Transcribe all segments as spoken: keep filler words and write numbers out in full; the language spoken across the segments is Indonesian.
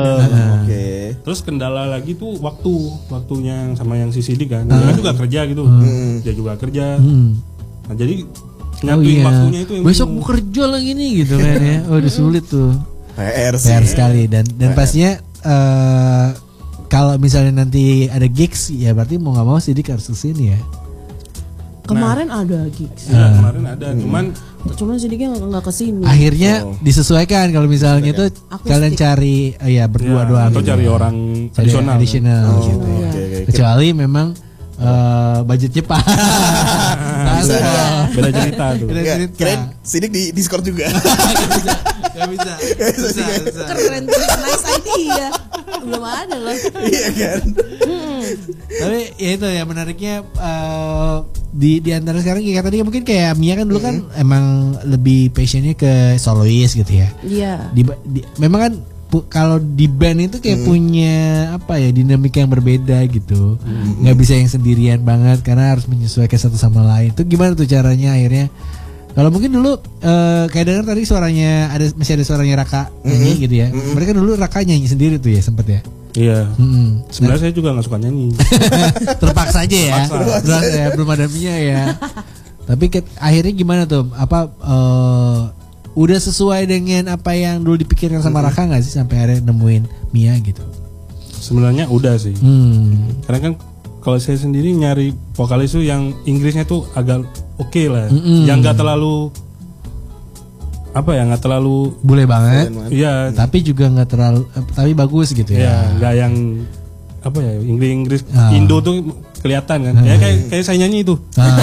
Oke. Okay. Terus kendala lagi tuh waktu, waktunya sama yang si Sidik kan. Dia kan juga kerja gitu. Hmm. Dia juga kerja. Hmm. Nah, jadi nyatuin oh, iya. waktunya itu yang besok mau kerja lagi nih gitu kan ya. Oh, udah sulit tuh. P R sih. P R sekali dan dan P R. Pastinya uh, kalau misalnya nanti ada gigs ya berarti mau enggak mau Sidik harus kesini ya. Kemarin nah, ada gigs. Ya, nah. kemarin ada, hmm. cuman cuman Sidiknya nggak kesini. Akhirnya oh. disesuaikan kalau misalnya itu kalian stick. cari uh, ya berdua ya, doang. Atau cari ya. orang additional. additional oh, gitu. Iya. Okay, okay. Kecuali memang uh, budgetnya pas. Bisa. Beda cerita tuh. Beda cerita. Keren Sidik di Discord juga. Gak bisa. Gak bisa. bisa. Keren tuh, nice idea. Belum ada loh. Iya kan. Tapi ya itu ya menariknya uh, di di antara sekarang kayak tadi mungkin kayak Mia kan dulu kan mm-hmm. emang lebih passionnya ke solois gitu ya. Iya. Di, di, memang kan pu, kalau di band itu kayak mm. punya apa ya dinamika yang berbeda gitu. Mm. Nggak bisa yang sendirian banget karena harus menyesuaikan satu sama lain. Itu gimana tuh caranya akhirnya? Kalau mungkin dulu uh, kayak dengar tadi suaranya ada masih ada suaranya Raka nyanyi mm-hmm. gitu ya. Mm-hmm. Mereka dulu Raka nyanyi sendiri tuh ya sempet ya. Iya. Hmm. Sebenarnya nah. saya juga nggak suka nyanyi. Terpaksa aja ya. Terpaksa ya. Belum ada Mia ya. Tapi ke, akhirnya gimana tuh? Apa uh, udah sesuai dengan apa yang dulu dipikirkan sama Raka nggak sih sampai akhirnya nemuin Mia gitu? Sebenarnya udah sih. Hmm. Karena kan kalau saya sendiri nyari vokalis tuh yang Inggrisnya tuh agak oke okay lah, mm-hmm. yang nggak terlalu apa ya nggak terlalu bule banget, iya. Tapi juga nggak terlalu, tapi bagus gitu ya. Nggak yang apa ya Inggris Inggris oh. Indo tuh kelihatan kan, ya kayak kayak saya nyanyi itu. Ah.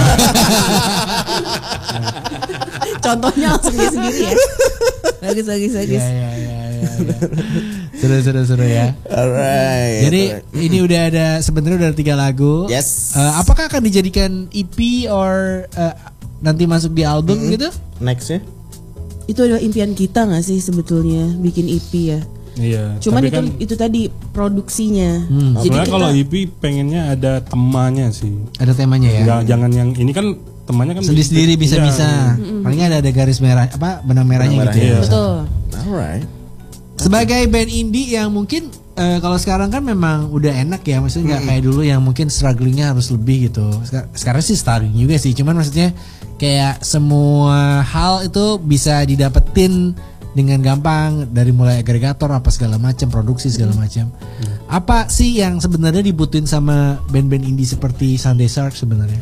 Contohnya langsung dia sendiri ya. Bagus bagus bagus. Ya, ya, ya, ya, ya. Seru seru seru ya. Alright. Jadi alright. Ini udah ada sebenarnya udah ada tiga lagu. Yes. Uh, apakah akan dijadikan E P or uh, nanti masuk di album mm-hmm. gitu? Next ya? Itu adalah impian kita nggak sih sebetulnya bikin E P ya? Iya. Cuman itu kan, itu tadi produksinya. Hmm. Jadi kita, kalau E P pengennya ada temanya sih. Ada temanya ya. Nggak, jangan yang ini kan temannya kan sendiri-sendiri bisa-bisa. Ya. Paling ada ada garis merah apa benang merahnya benang gitu merah, ya. Betul. Alright. Sebagai band indie yang mungkin uh, kalau sekarang kan memang udah enak ya, maksudnya nggak mm-hmm. kayak dulu yang mungkin strugglingnya harus lebih gitu. Sekarang, sekarang sih struggling juga sih, cuman maksudnya kayak semua hal itu bisa didapetin dengan gampang dari mulai agregator apa segala macam, produksi segala macam. Hmm. Apa sih yang sebenarnya dibutuhin sama band-band indie seperti Sunday Shark sebenarnya?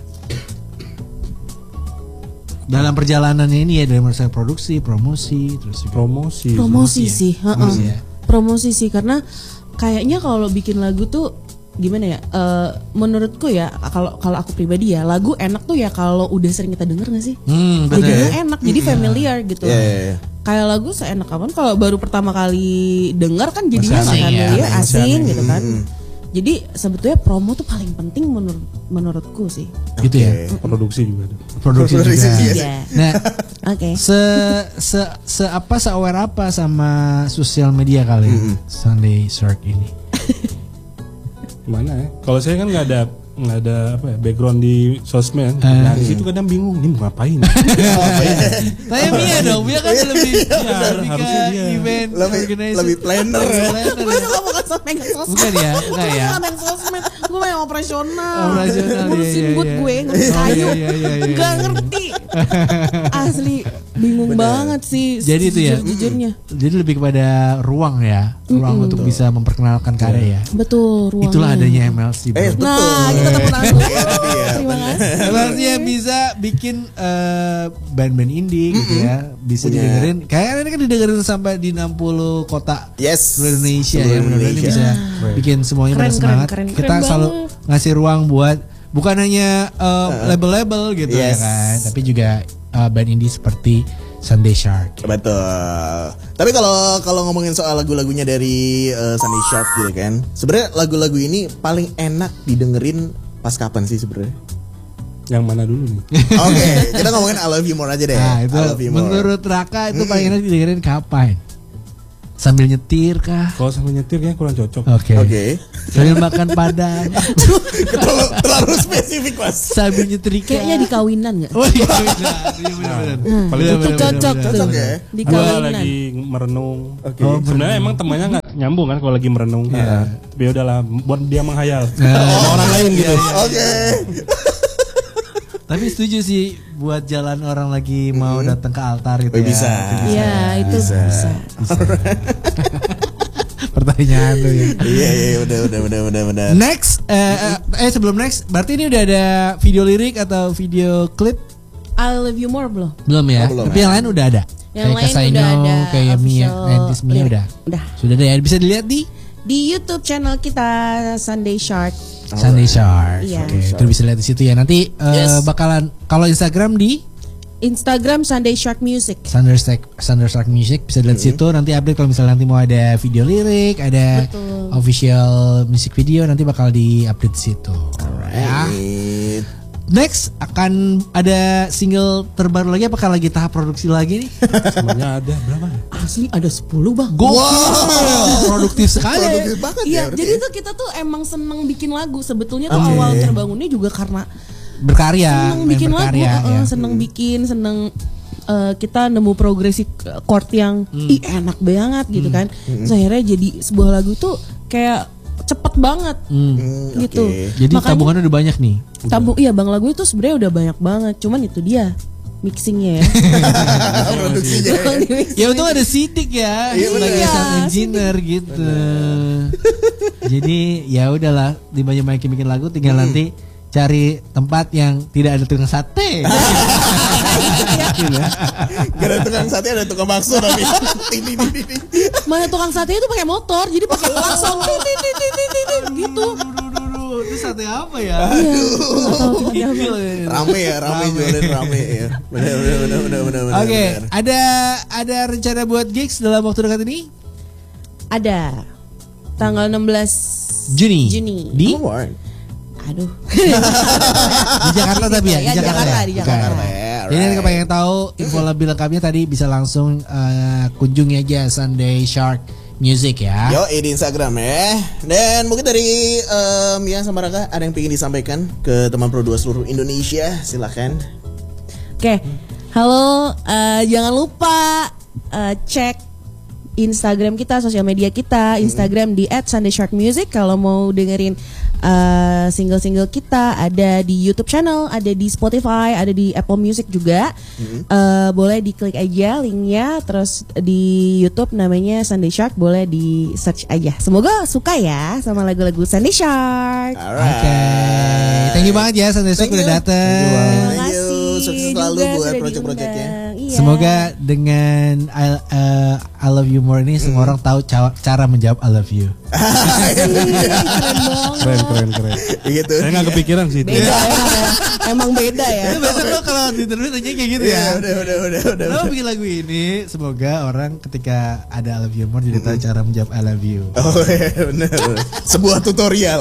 Dalam perjalanannya ini ya dari mulai produksi, promosi, terus juga promosi. Promosi ya? sih, promosi, ya? promosi sih karena kayaknya kalau bikin lagu tuh gimana ya? Uh, menurutku ya kalau kalau aku pribadi ya lagu enak tuh ya kalau udah sering kita denger nggak sih? Hmm, jadi enak, jadi familiar gitu. Yeah, yeah, yeah. Kayak lagu seenak kapan kalau baru pertama kali denger kan jadinya nggak familiar, ya, asing, asing gitu kan. Hmm. Jadi sebetulnya promo tuh paling penting menurut menurutku sih. Gitu okay. ya. Produksi juga. Produksi, Produksi juga. juga. Nah, oke. Okay. Se se se apa se aware apa sama sosial media kali mm-hmm. Sunday Shark ini? Mana ya? Kalau saya kan nggak ada nggak ada apa ya background di sosmed. Uh, nah di situ kadang bingung ini mau ngapain. Tanya Mia dong, Mia kan lebih ya, lebih harusnya dia event lebih, lebih planner. Gue suka bukan sosmed sosmed. Bukan ya, enggak ya. Gue yang sosmed, gue yang operasional. Operasional. Ngurusin boot gue, ngurusin kayu. Gak ngerti. Asli bingung Bener. banget sih. Jadi itu ya. Jujurnya. Jadi lebih kepada ruang ya, ruang mm-hmm. untuk bisa memperkenalkan karya ya. Betul, ruangnya. Itulah adanya M L C. Eh, nah, kita tepuk tangan dulu. Terima kasih. Artinya bisa bikin uh, band-band indie mm-hmm. gitu ya, bisa Punya. didengerin. Kayaknya ini kan didengerin sampai di enam puluh kota yes. seluruh Indonesia seluruh ya. Mudah-mudahan ini bisa keren. bikin semuanya pada semangat. Keren, keren, kita keren selalu banget. ngasih ruang buat bukan hanya uh, uh, label-label gitu yes. ya kan, tapi juga uh, band indie seperti Sunday Shark. Betul. Tapi kalau kalau ngomongin soal lagu-lagunya dari uh, Sunday Shark gitu kan, sebenarnya lagu-lagu ini paling enak didengerin pas kapan sih sebenarnya? Yang mana dulu nih? Oke, okay, kita ngomongin I Love You More aja deh. Nah, itu I Love You More. Menurut Raka itu paling enak didengerin kapan? Sambil nyetir kah? Kalau sambil nyetir kayaknya kurang cocok. Oke. Okay. Oke. Okay. Sambil makan padang. terlalu, terlalu spesifik mas. Sambil nyetrika. Kayaknya di kawinan nggak? Oh iya benar. Iya benar. Paling cocok. Cocok tuh. Ya? Di Gua kawinan. lagi merenung. Oke. Okay. Oh, sebenarnya emang temannya nggak nyambung kan kalau lagi merenung. Iya. Tapi ya udahlah, buat dia menghayal. Nah, Sama orang lain gitu. Oke. Tapi setuju sih buat jalan orang lagi mau datang ke altar gitu Oh, ya. bisa. Iya, itu bisa. Pertanyaan tuh ya. Iya iya udah udah udah udah udah. Next, eh, eh sebelum next, berarti ini udah ada video lirik atau video klip? I Love You More belum? Belum ya? Oh, belum, Tapi ya. yang lain udah ada. Yang kayak lain Kasaino, udah ada kayak Mia, official Nantis Mia lirik. udah. Udah. Sudah ada ya. Bisa dilihat di Di YouTube channel kita Sunday Shark. Sunday Shark. Iya. Oke, itu bisa lihat di situ ya. Nanti eh, Yes. bakalan kalau Instagram di Instagram Sunday Shark Music. Sunday Shark, Sunday Shark Music bisa lihat situ. Nanti update kalau misalnya nanti mau ada video lirik, ada Betul. official music video, nanti bakal di update di situ. Ya. Alright. Next akan ada single terbaru lagi. Apakah lagi tahap produksi lagi nih? Sebenarnya ada berapa? Asli ada sepuluh bang. Gokil, produktif sekali. Produktif banget ya. Iya, berarti jadi ya. tuh kita tuh emang seneng bikin lagu. Sebetulnya tuh Oke. awal terbangunnya juga karena Berkarya, seneng main bikin lagu, berkarya, uh, ya. seneng bikin, seneng uh, kita nemu progresi chord yang Hmm. ih enak banget gitu kan. Terus akhirnya jadi sebuah lagu tuh kayak cepet banget Hmm. Hmm, gitu. oke. Jadi Makanya- tabungannya udah banyak nih. Tabung iya bang, lagu itu sebenarnya udah banyak banget. Cuman itu dia mixingnya ya. Produksinya. Di mixing. Ya untung ada Sidik ya, Iya, sebagai bener. sound Iya, engineer gitu. Jadi ya udahlah, dibanyak-banyakin bikin lagu, tinggal nanti cari tempat yang tidak ada tukang sate. Gak ada tukang sate, ada tukang bakso tapi. Ting, ting, ting, ting, ting. Mana tukang sate itu pakai motor, jadi pakai klakson tit, tit, tit, tit, tit, tit, gitu. Itu sate apa ya? Iya, nggak tahu tuh ada apa. Rame ya, rame jualin rame ya. Benar benar benar benar benar. Oke, benar. ada ada rencana buat gigs dalam waktu dekat ini? Ada tanggal enam belas Juni. Juni. Di Come on. Aduh. di Jakarta tapi ya, Ya, di Jakarta. Jakarta, ya? di Bukan. Jakarta. Ya, Jadi alright. kalau pengen tahu info lebih lengkapnya tadi bisa langsung eh, kunjungi aja Sunday Shark Music ya. Yo, di Instagram ya. Dan mungkin dari um, ya sama Raka ada yang pengen disampaikan ke teman Pro dua seluruh Indonesia, silakan. Oke, halo, eh, jangan lupa eh, cek Instagram kita, sosial media kita, Instagram di at sunday shark music. Kalau mau dengerin eh, single-single kita, ada di YouTube channel, ada di Spotify, ada di Apple Music juga. Eh, boleh diklik aja linknya, terus di YouTube namanya Sunday Shark, boleh di search aja. Semoga suka ya sama lagu-lagu Sunday Shark. Alright. Oke, thank you banget ya Sunday Shark Thank you. udah dateng. Terima Thank you. kasih Sukses selalu juga buat sudah project-projectnya. diundang. Iya. Semoga dengan I, eh, I Love You More ini semua orang tahu ca- cara menjawab I Love You. Keren banget. Keren keren keren. Gitu. Saya nggak kepikiran sih itu. Beda emang ya. Emang beda ya. Itu biasanya lo kalau di interview tanya kayak gitu Ya, ya. udah udah udah udah. Kenapa bikin lagu ini? Semoga orang ketika ada I Love You More jadi tahu cara menjawab I Love You. Oh iya benar. Sebuah tutorial.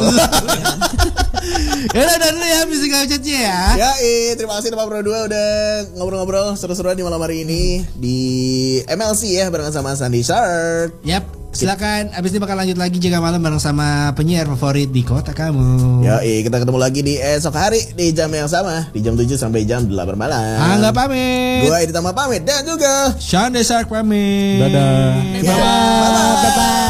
Ya udah udah dulu ya musik live chatnya ya. Ya, eh, terima kasih teman Pro dua udah ngobrol-ngobrol seru-seruan di malam hari ini di M L C ya barengan sama Sunday Shark. Yap, silakan. Abis ini bakal lanjut lagi jaga malam bareng sama penyiar favorit di kota kamu. Ya, eh, kita ketemu lagi di esok hari di jam yang sama di jam tujuh sampai jam delapan malam. Angga pamit. Gua Edi Tama pamit dan juga Sunday Shark pamit. Dadah. Bye bye. Bye bye.